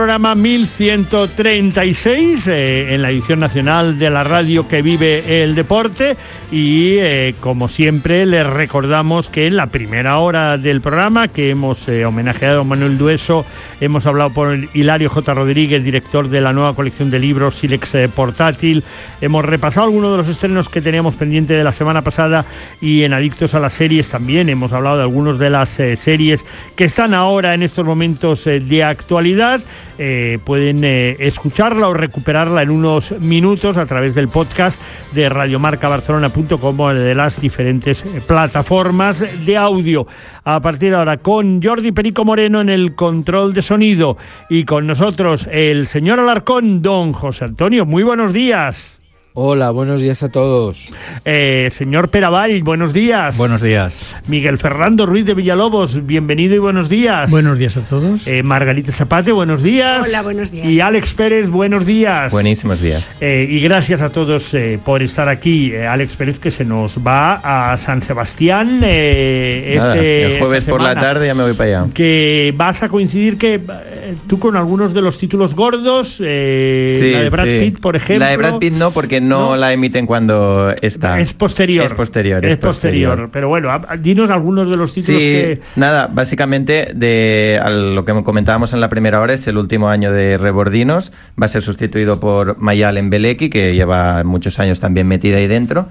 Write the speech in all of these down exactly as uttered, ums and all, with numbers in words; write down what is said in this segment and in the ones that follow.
Programa mil ciento treinta y seis eh, en la edición nacional de la radio que vive el deporte y eh, como siempre les recordamos que en la primera hora del programa que hemos eh, homenajeado a Manuel Dueso, hemos hablado por Hilario J. Rodríguez, director de la nueva colección de libros Silex eh, Portátil, hemos repasado algunos de los estrenos que teníamos pendiente de la semana pasada y en Adictos a las Series también hemos hablado de algunas de las eh, series que están ahora en estos momentos eh, de actualidad. Eh, pueden eh, escucharla o recuperarla en unos minutos a través del podcast de radiomarca barcelona punto com o de las diferentes eh, plataformas de audio. A partir de ahora, con Jordi Perico Moreno en el control de sonido y con nosotros el señor Alarcón, don José Antonio. Muy buenos días. Hola, buenos días a todos. Eh, señor Peravall, buenos días. Buenos días. Miguel Fernando Ruiz de Villalobos, bienvenido y buenos días. Buenos días a todos. Eh, Margarita Zapate, buenos días. Hola, buenos días. Y Alex Pérez, buenos días. Buenísimos días. Eh, y gracias a todos eh, por estar aquí. Eh, Alex Pérez, que se nos va a San Sebastián eh, Nada, este, el jueves por la tarde ya me voy para allá. Que vas a coincidir que eh, tú con algunos de los títulos gordos, eh, sí, la de Brad sí. Pitt, por ejemplo. La de Brad Pitt no, porque no, no la emiten cuando está. Es posterior. Es posterior. Es, es posterior. posterior. Pero bueno, a, a, dinos algunos de los títulos sí, que... nada, básicamente de a lo que comentábamos en la primera hora es el último año de Rebordinos. Va a ser sustituido por Mayalen Belecki, que lleva muchos años también metida ahí dentro.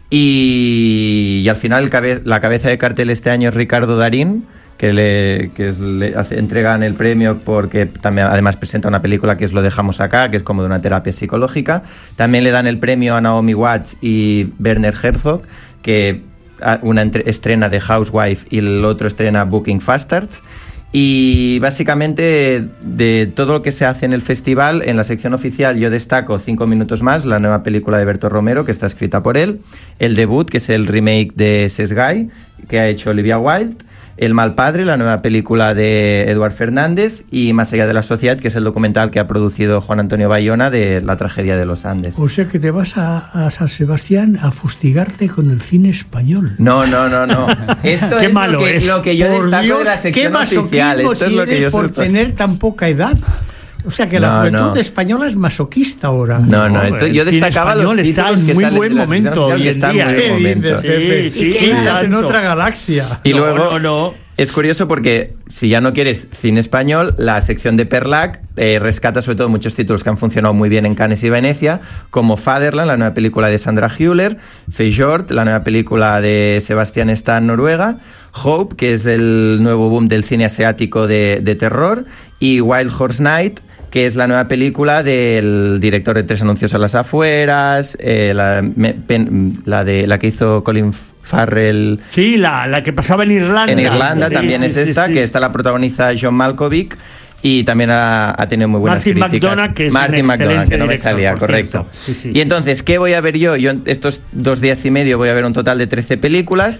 Y, y al final el cabe, la cabeza de cartel este año es Ricardo Darín, que le, que es, le hace, entregan el premio porque también además presenta una película que es Lo dejamos acá, que es como de una terapia psicológica. También le dan el premio a Naomi Watts y Werner Herzog, que una entre, estrena de Housewife y el otro estrena Booking Bastards. Y básicamente de todo lo que se hace en el festival, en la sección oficial yo destaco Cinco minutos más, la nueva película de Berto Romero, que está escrita por él, el debut, que es el remake de Sesgay, que ha hecho Olivia Wilde, El mal padre, la nueva película de Eduard Fernández, y Más allá de la sociedad, que es el documental que ha producido Juan Antonio Bayona de la tragedia de los Andes. O sea que te vas a, a San Sebastián a fustigarte con el cine español. No, no, no, no. Esto Qué es, malo lo que, es. lo que yo Por destaco Dios, de la sección qué oficial. Esto es lo que yo por sé. tener tan poca edad. O sea que la No, juventud no. española es masoquista ahora. No, no, esto, yo el cine destacaba los español está títulos en que muy salen buen de la momento sección oficial, hoy que en están día. muy ¿Qué buen dices, momento. Pepe? Sí, sí, ¿Y estás en tanto. otra galaxia? Y No, luego no, no. es curioso porque si ya no quieres cine español, la sección de Perlac eh, rescata sobre todo muchos títulos que han funcionado muy bien en Cannes y Venecia, como Fatherland, la nueva película de Sandra Hüller, Fjord, la nueva película de Sebastián Stan, Noruega, Hope, que es el nuevo boom del cine asiático de, de terror, y Wild Horse Night, que es la nueva película del director de Tres anuncios a las afueras, eh, la, me, pen, la de la que hizo Colin Farrell. Sí, la, la que pasaba en Irlanda. En Irlanda Sí, también sí, es sí, esta, sí. que esta la protagoniza John Malkovich y también ha, ha tenido muy buenas Martin críticas. McDonagh, que es Martin un McDonagh, excelente que no me director, salía, por correcto. cierto. Sí, sí. Y entonces, ¿qué voy a ver yo? Yo estos dos días y medio voy a ver un total de trece películas.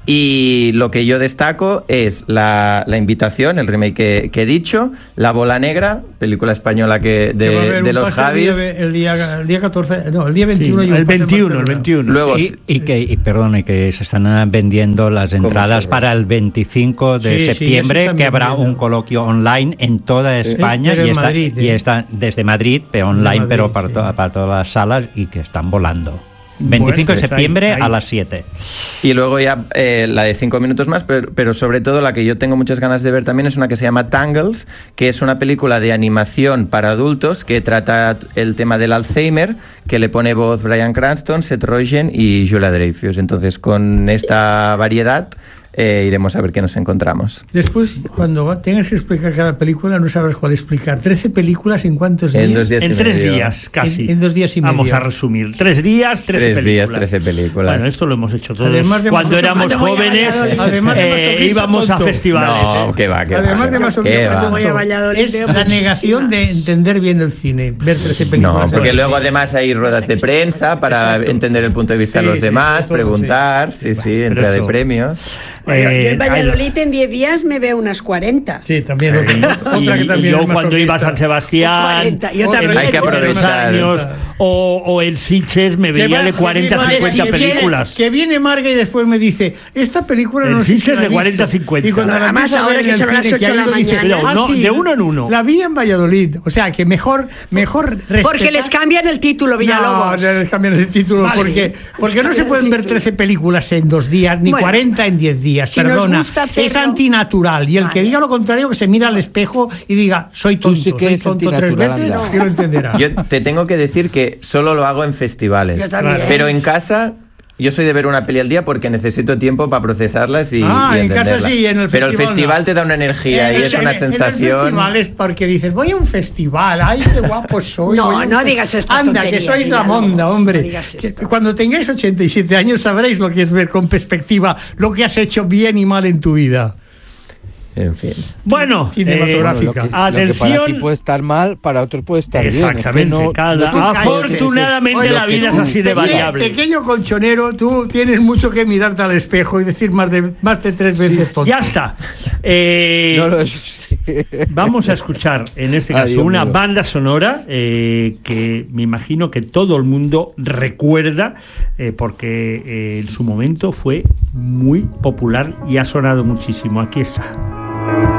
Y lo que yo destaco es la, la invitación, el remake que, que he dicho, La bola negra, película española que de, Que va a haber de un los pase Javis. El día, el, día, el día catorce, no, el día veintiuno. Sí, y un el pase en veintiuno, el Barcelona. veintiuno. Luego, Sí. sí. Y, y que, y perdone, que se están vendiendo las entradas chorro. para el veinticinco de Sí, sí, septiembre, eso está que habrá vendiendo. un coloquio online en toda España pero y, en está, Madrid, y ¿eh? está desde Madrid, pero online, Madrid, pero para, sí. to- para todas las salas y que están volando. veinticinco Pues, de septiembre ahí, ahí. a las siete. Y luego ya eh, la de cinco minutos más, pero, pero sobre todo la que yo tengo muchas ganas de ver también es una que se llama Tangles, que es una película de animación para adultos que trata el tema del Alzheimer, que le pone voz Bryan Cranston, Seth Rogen y Julia Dreyfus. Entonces, con esta variedad eh, iremos a ver qué nos encontramos. Después, cuando va- tengas que explicar cada película, no sabrás cuál explicar. ¿trece películas en cuántos días? En dos días En y tres medio. días, casi. En- en dos días y medio. Vamos a resumir. Tres días, trece Tres días, películas. trece películas. Bueno, esto lo hemos hecho todos. Además de Cuando masoquista- éramos Cuando voy a jóvenes, Valladolid. Además de eh, masoquista íbamos a tonto. festivales. No, que va, que va. Además de que masoquista va. tonto, Voy a Valladolid, es veo la muchísimas. negación de entender bien el cine, ver trece películas. No, porque al luego día. además hay ruedas de prensa para Exacto. entender el punto de vista Sí, de los sí, demás, todo, preguntar, sí. sí, sí, Pero entrega de eso- premios. Bueno, Eh, yo en Valladolid en diez días me veo unas cuarenta. Sí, también otra, Y, otra que y también yo es cuando iba a San masoquista. Sebastián, cuarenta, yo Otra también. Hay que en los aprovechar. años, o, o el Sitges me Que veía va- de cuarenta a que viene- cincuenta que viene- películas. Que viene Marga y después me dice, esta película El no sé si Sitges la de he visto. cuarenta a cincuenta. Y cuando la Además, empiezo a ahora ver que en el son las cine, que ocho de ha la ido, dice, mañana. "Ah, No, sí, de uno en uno". La vi en Valladolid. O sea, que mejor, mejor respetar. Porque les cambian el título, Villalobos. No, no les cambian el título Vale. porque, porque no Les se cambian pueden el ver título. trece películas en dos días, ni Bueno, cuarenta en diez días. si nos Perdona. gusta hacerlo- Es antinatural. Y el que Vale. diga lo contrario, que se mira al espejo y diga, soy tonto, sí que soy eres tonto tres antinatural, veces, anda. y lo entenderá. Yo te tengo que decir que solo lo hago en festivales. Yo también. Pero en casa, yo soy de ver una peli al día porque necesito tiempo para procesarlas y, Ah, y en casa entenderlas. sí, en el Pero el festival festival no. te da una energía En y el- es una en- sensación. En el festival es porque dices, voy a un festival, ay, qué guapo soy. No, voy a un no fe- digas estas Anda, que tonterías, sois la Villalobos, monda, no hombre. digas Que esto. Cuando tengáis ochenta y siete años sabréis lo que es ver con perspectiva lo que has hecho bien y mal en tu vida. En fin. Bueno, Cinematográfica. Bueno, lo, que, lo que atención. para ti puede estar mal, para otro puede estar bien. Es que Exactamente, no- cada- no te puede afortunadamente crecer. la Oye, vida que es tú- así de Pequeño- variable. Pequeño colchonero, tú tienes mucho que mirarte al espejo y decir más de, más de tres veces tonto. Ya está. Eh, No, no, eso sí. Vamos a escuchar en este caso Ay, Dios una mío. banda sonora eh, que me imagino que todo el mundo recuerda eh, porque eh, en su momento fue muy popular y ha sonado muchísimo. Aquí está.